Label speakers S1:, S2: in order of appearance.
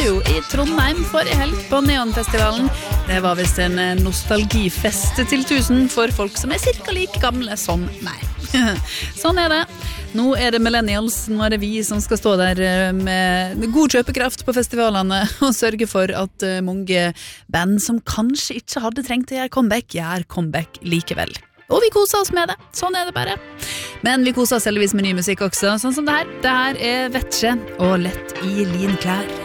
S1: hadde jo i Trondheim forrige helg på Neonfestivalen. Det var visst en nostalgifest til 1000 for folk som cirka like gamle som meg. Sånn det. Nå det millennials, nå det vi som skal stå der med god kjøpekraft på festivalene og sørge for at mange band som kanskje ikke hadde trengt å gjøre comeback likevel. Og vi koser oss med det, sånn det bare. Men vi koser oss heldigvis med ny musikk også, sånn som det her. Det her Vetsje og Lett i linklær.